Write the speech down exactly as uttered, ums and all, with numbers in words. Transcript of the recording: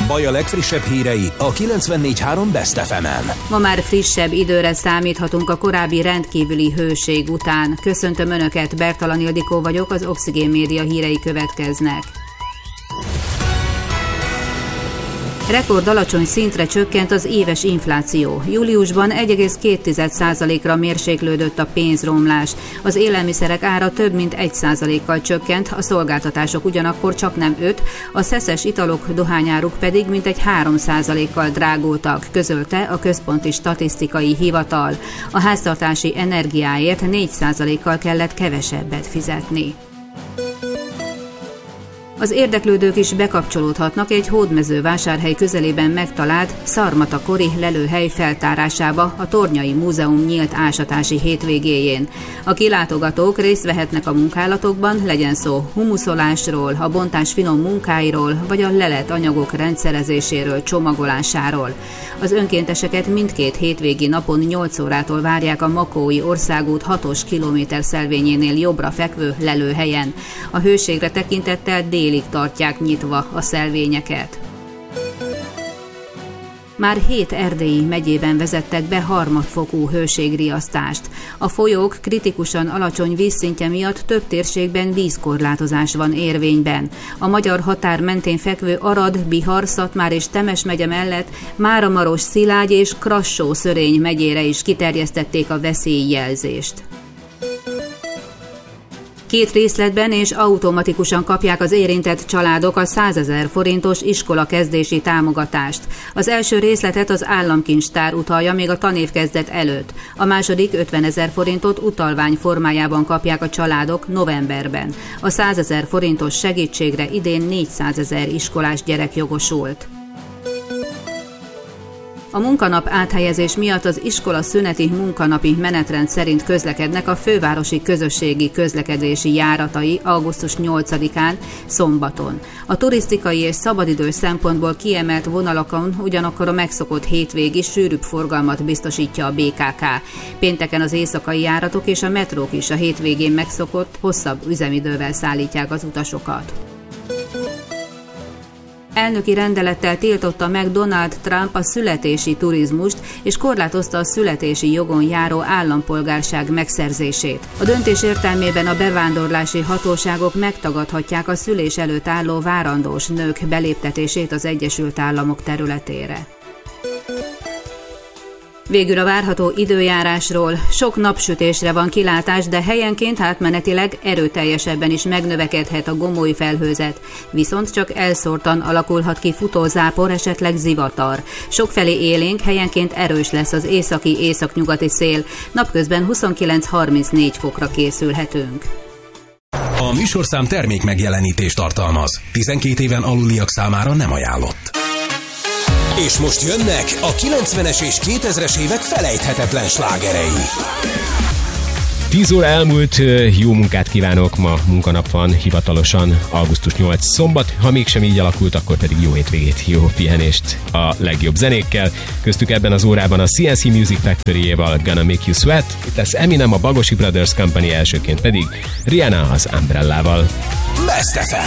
Baj a legfrissebb hírei a kilencvennégy három Best ef emen. Ma már frissebb időre számíthatunk a korábbi rendkívüli hőség után. Köszöntöm Önöket, Bertalan Ildikó vagyok, az Oxigén Média hírei következnek. Rekord alacsony szintre csökkent az éves infláció. Júliusban egy egész két százalékra mérséklődött a pénzromlás. Az élelmiszerek ára több mint egy százalékkal csökkent, a szolgáltatások ugyanakkor csak nem öt, a szeszes italok, dohányáruk pedig mintegy három százalékkal drágultak, közölte a Központi Statisztikai Hivatal. A háztartási energiáért négy százalékkal kellett kevesebbet fizetni. Az érdeklődők is bekapcsolódhatnak egy Hódmezővásárhely közelében megtalált szarmatakori lelőhely feltárásába a Tornyai Múzeum nyílt ásatási hétvégéjén. A kilátogatók részt vehetnek a munkálatokban, legyen szó humuszolásról, a bontás finom munkáiról, vagy a lelet anyagok rendszerezéséről, csomagolásáról. Az önkénteseket mindkét hétvégi napon nyolc órától várják a Makói Országút hatos kilométer szelvényénél jobbra fekvő lelőhelyen. A hőségre tekintettel dél Délig tartják nyitva a szelvényeket. Már hét erdélyi megyében vezettek be harmadfokú hőségriasztást. A folyók kritikusan alacsony vízszintje miatt több térségben vízkorlátozás van érvényben. A magyar határ mentén fekvő Arad, Bihar, Szatmár és Temes megye mellett Máramaros, Szilágy és Krassó-Szörény megyére is kiterjesztették a veszélyjelzést. Két részletben és automatikusan kapják az érintett családok a százezer forintos iskolakezdési támogatást. Az első részletet az államkincstár utalja még a tanévkezdet előtt. A második ötvenezer forintot utalvány formájában kapják a családok novemberben. A százezer forintos segítségre idén négyszázezer iskolás gyerek jogosult. A munkanap áthelyezés miatt az iskola szüneti munkanapi menetrend szerint közlekednek a fővárosi közösségi közlekedési járatai augusztus nyolcadikán, szombaton. A turisztikai és szabadidős szempontból kiemelt vonalakon ugyanakkor a megszokott hétvégi sűrűbb forgalmat biztosítja a bé ká ká. Pénteken az éjszakai járatok és a metrók is a hétvégén megszokott, hosszabb üzemidővel szállítják az utasokat. Elnöki rendelettel tiltotta meg Donald Trump a születési turizmust, és korlátozta a születési jogon járó állampolgárság megszerzését. A döntés értelmében a bevándorlási hatóságok megtagadhatják a szülés előtt álló várandós nők beléptetését az Egyesült Államok területére. Végül a várható időjárásról. Sok napsütésre van kilátás, de helyenként átmenetileg erőteljesebben is megnövekedhet a gomoly felhőzet. Viszont csak elszórtan alakulhat ki futózápor, esetleg zivatar. Sokfelé élénk, helyenként erős lesz az északi északnyugati szél. Napközben huszonkilenc harmincnégy fokra készülhetünk. A műsorszám termék megjelenítést tartalmaz. tizenkét éven aluliak számára nem ajánlott. És most jönnek a kilencvenes és kétezres évek felejthetetlen slágerei. tíz óra elmúlt, jó munkát kívánok, ma munkanap van hivatalosan, augusztus nyolcadika szombat, ha mégsem így alakult, akkor pedig jó hétvégét, jó pihenést a legjobb zenékkel. Köztük ebben az órában a cé en cé Music Factory-éval Gonna Make You Sweat, itt lesz Eminem a Bagosi Brothers Company, elsőként pedig Rihanna az Umbrellával. Best ef em.